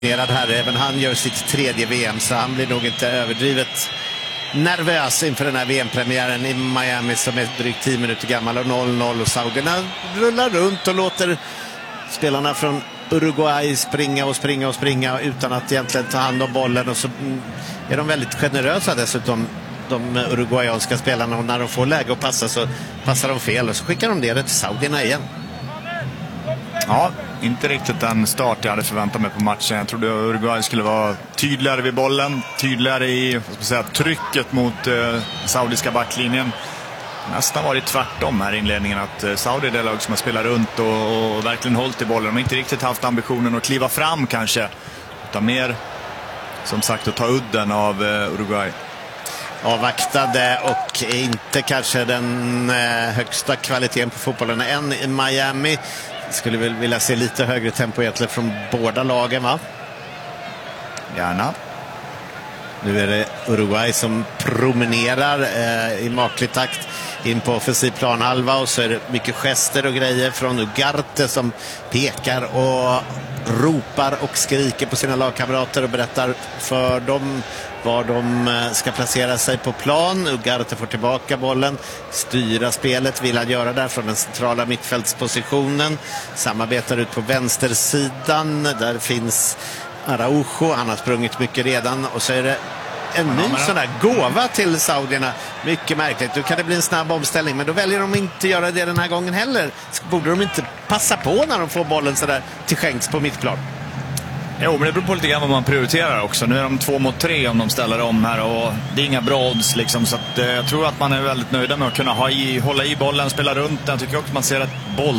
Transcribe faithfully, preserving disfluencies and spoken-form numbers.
Här. Även han gör sitt tredje V M, så han blir nog inte överdrivet nervös inför den här V M-premiären i Miami som är drygt tio minuter gammal och noll noll, och saudierna rullar runt och låter spelarna från Uruguay springa och springa och springa utan att egentligen ta hand om bollen, och så är de väldigt generösa dessutom, de uruguayanska spelarna, och när de får läge att passa så passar de fel och så skickar de det till saudierna igen. Ja, inte riktigt den start jag hade förväntat mig på matchen. Jag trodde Uruguay skulle vara tydligare vid bollen, tydligare i vad ska man säga, trycket mot eh, saudiska backlinjen. Nästan varit tvärtom här i inledningen, att eh, Saudi är det lag som har spelat runt och, och verkligen hållit i bollen. De har inte riktigt haft ambitionen att kliva fram kanske, utan mer som sagt att ta udden av eh, Uruguay. Avvaktade och inte kanske den eh, högsta kvaliteten på fotbollen än i Miami. Skulle väl vilja se lite högre tempo egentligen från båda lagen, va? Gärna. Nu är det Uruguay som promenerar eh, i maklig takt in på offensiv planhalva, och så är det mycket gester och grejer från Ugarte som pekar och ropar och skriker på sina lagkamrater och berättar för dem var de ska placera sig på plan. Ugarte får tillbaka bollen, styra spelet vill han göra där från den centrala mittfältspositionen, samarbetar ut på vänstersidan, där finns Araujo, han har sprungit mycket redan, och så är det en ny ja, sån där gåva till saudierna. Mycket märkligt, då kan det bli en snabb omställning, men då väljer de inte göra det den här gången heller. Borde de inte passa på när de får bollen så där till skänks på mittplan? Jo, men det beror på lite grann vad man prioriterar också. Nu är de två mot tre om de ställer om här, och det är inga bra odds liksom, så att, eh, jag tror att man är väldigt nöjda med att kunna ha i, hålla i bollen, spela runt den. Jag tycker också att man ser ett boll